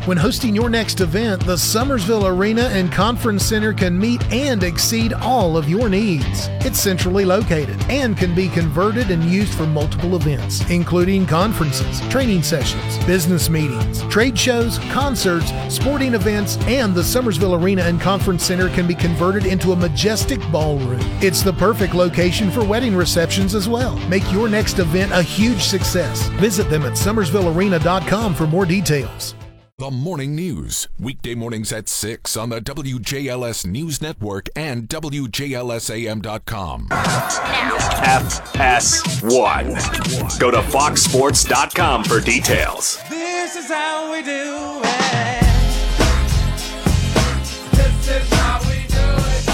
When hosting your next event, the Summersville Arena and Conference Center can meet and exceed all of your needs. It's centrally located and can be converted and used for multiple events, including conferences, training sessions, business meetings, trade shows, concerts, sporting events, and the Summersville Arena and Conference Center can be converted into a majestic ballroom. It's the perfect location for wedding receptions as well. Make your next event a huge success. Visit them at summersvillearena.com for more details. The Morning News, weekday mornings at 6 on the WJLS News Network and WJLSAM.com. FS1. Go to foxsports.com for details. This is how we do it. This is how we do it.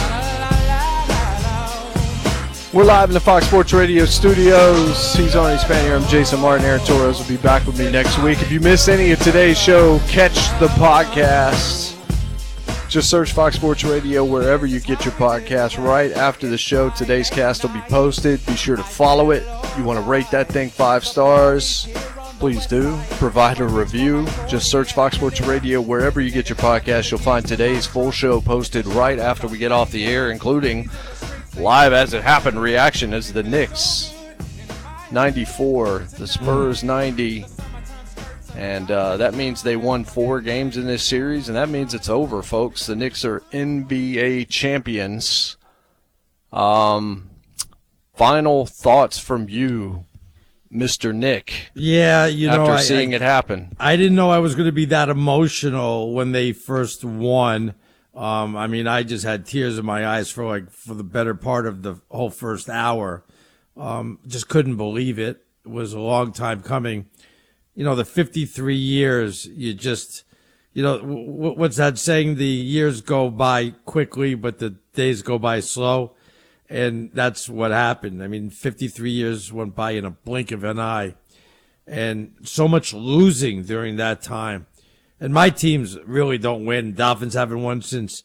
We're live in the Fox Sports Radio studios. He's Arnie Spanier. I'm Jason Martin. Aaron Torres will be back with me next week. If you missed any of today's show, catch the podcast. Just search Fox Sports Radio wherever you get your podcast. Right after the show, today's cast will be posted. Be sure to follow it. You want to rate that thing 5 stars, please do. Provide a review. Just search Fox Sports Radio wherever you get your podcast. You'll find today's full show posted right after we get off the air, including live as it happened reaction as the Knicks 94, the Spurs 90, and that means they won 4 games in this series, and that means it's over, folks. The Knicks are NBA champions. Final thoughts from you, Mr. Nick? Yeah, after seeing it happen. I didn't know I was going to be that emotional when they first won. I just had tears in my eyes for the better part of the whole first hour. Just couldn't believe it. It was a long time coming. The 53 years, what's that saying? The years go by quickly, but the days go by slow. And that's what happened. 53 years went by in a blink of an eye. And so much losing during that time. And my teams really don't win. Dolphins haven't won since,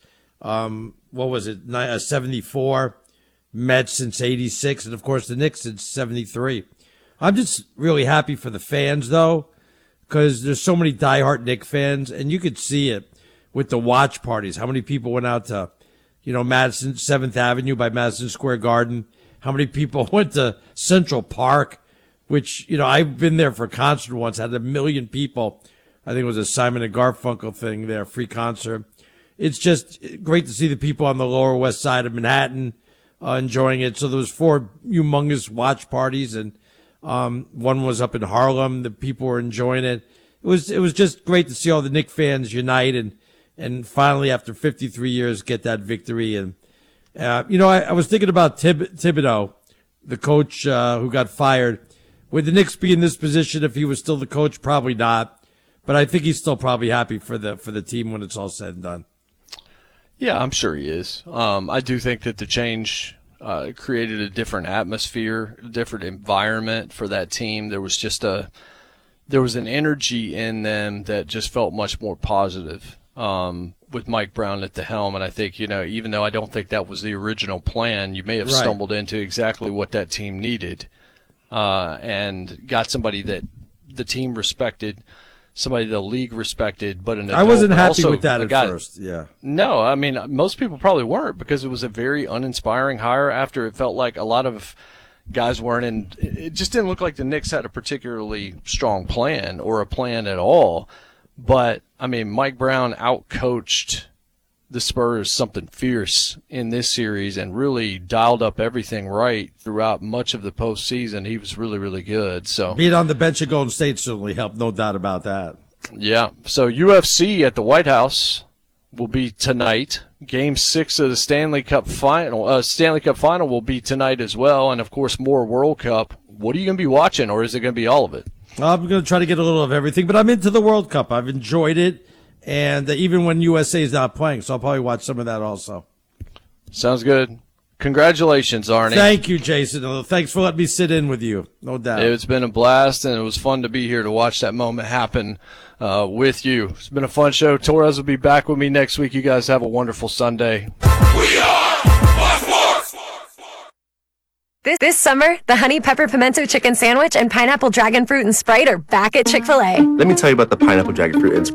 74. Mets since 86. And, of course, the Knicks since 73. I'm just really happy for the fans, though, because there's so many diehard Knicks fans. And you could see it with the watch parties. How many people went out to, Madison, 7th Avenue by Madison Square Garden? How many people went to Central Park, which, I've been there for a concert once, had 1 million people. I think it was a Simon and Garfunkel thing there, free concert. It's just great to see the people on the Lower West Side of Manhattan enjoying it. So there was 4 humongous watch parties, and one was up in Harlem. The people were enjoying it. It was just great to see all the Knicks fans unite and finally, after 53 years, get that victory. And I was thinking about Thibodeau, the coach who got fired. Would the Knicks be in this position if he was still the coach? Probably not. But I think he's still probably happy for the team when it's all said and done. Yeah, I'm sure he is. I do think that the change created a different atmosphere, a different environment for that team. There was an energy in them that just felt much more positive with Mike Brown at the helm. And I think, even though I don't think that was the original plan, you may have stumbled into exactly what that team needed and got somebody that the team respected, somebody the league respected, but I wasn't happy with that at first. Yeah. No, most people probably weren't, because it was a very uninspiring hire after it felt like a lot of guys weren't in. It just didn't look like the Knicks had a particularly strong plan or a plan at all. But, Mike Brown outcoached the Spurs something fierce in this series and really dialed up everything right throughout much of the postseason. He was really, really good. So being on the bench at Golden State certainly helped, no doubt about that. Yeah. So UFC at the White House will be tonight. Game 6 of the Stanley Cup final. Stanley Cup final will be tonight as well, and of course more World Cup. What are you going to be watching, or is it going to be all of it? I'm going to try to get a little of everything, but I'm into the World Cup. I've enjoyed it. And even when USA is not playing, so I'll probably watch some of that also. Sounds good. Congratulations, Arnie. Thank you, Jason. Thanks for letting me sit in with you. No doubt. It's been a blast, and it was fun to be here to watch that moment happen with you. It's been a fun show. Torres will be back with me next week. You guys have a wonderful Sunday. We are Fox Sports. This summer, the Honey Pepper Pimento Chicken Sandwich and Pineapple Dragon Fruit and Sprite are back at Chick-fil-A. Let me tell you about the Pineapple Dragon Fruit and